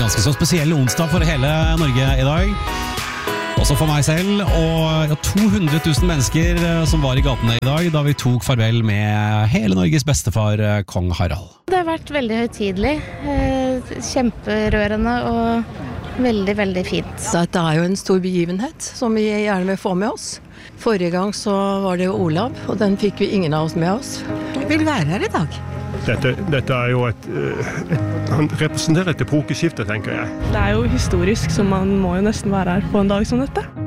ganske så spesiell onsdag for hele Norge I dag. Også for meg selv, og 200 000 mennesker som var I gatene I dag, da vi tok farvel med hele Norges bestefar, Kong Harald. Det har vært veldig høytidelig, kjemperørende og veldig, veldig fint. Dette jo en stor begivenhet som vi gjerne vil få med oss. Forrige gang så var det jo Olav, og den fikk vi ingen av oss med oss. Vi vil være her I dag. Dette jo han representerer et epokeskifte, tenker jeg. Det jo historisk, så man må jo nesten være her på en dag som dette.